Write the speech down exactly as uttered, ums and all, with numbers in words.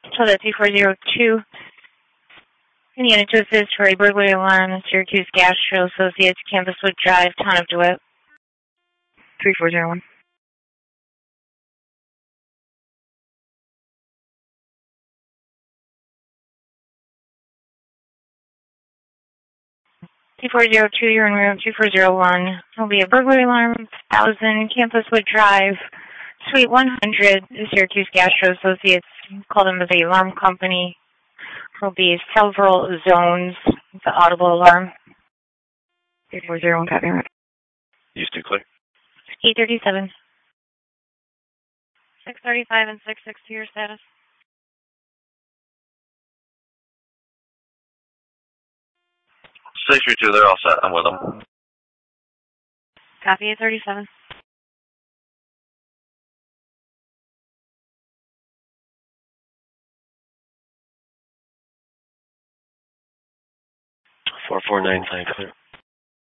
So that's three four zero two. Indiana to assist for a burglary alarm in Syracuse Gastro Associates, Campuswood Drive, Town of DeWitt. three four zero one. two four zero two, you're in room two four zero one. There'll be a burglary alarm, one thousand Campuswood Drive, Suite one hundred, Syracuse Gastro Associates. Call them as the alarm company. There'll be several zones. The audible alarm. three four zero one, copy. Houston, clear. eight thirty-seven. six thirty-five and six sixty, your status. six three two, they're all set. I'm with them. Copy, eight thirty-seven. four four nine five, clear.